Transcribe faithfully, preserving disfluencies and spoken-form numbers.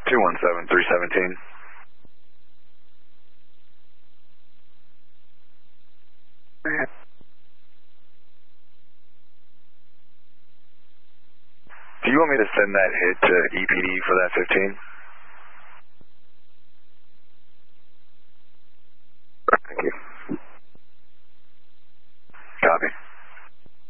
two one seven, three seventeen. Do you want me to send that hit to E P D for that fifteen?